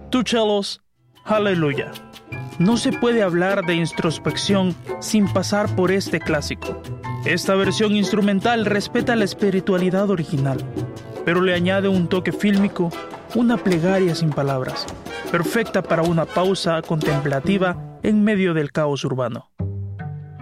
Two Cellos, Hallelujah. No se puede hablar de introspección sin pasar por este clásico. Esta versión instrumental respeta la espiritualidad original, pero le añade un toque fílmico, una plegaria sin palabras, perfecta para una pausa contemplativa en medio del caos urbano.